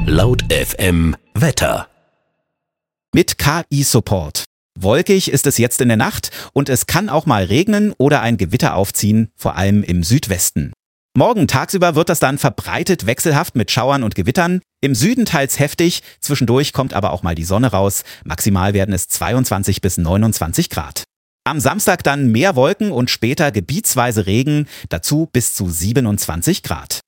Laut FM Wetter. Mit KI-Support. Wolkig ist es jetzt in der Nacht und es kann auch mal regnen oder ein Gewitter aufziehen, vor allem im Südwesten. Morgen tagsüber wird das dann verbreitet wechselhaft mit Schauern und Gewittern. Im Süden teils heftig, zwischendurch kommt aber auch mal die Sonne raus. Maximal werden es 22 bis 29 Grad. Am Samstag dann mehr Wolken und später gebietsweise Regen, dazu bis zu 27 Grad.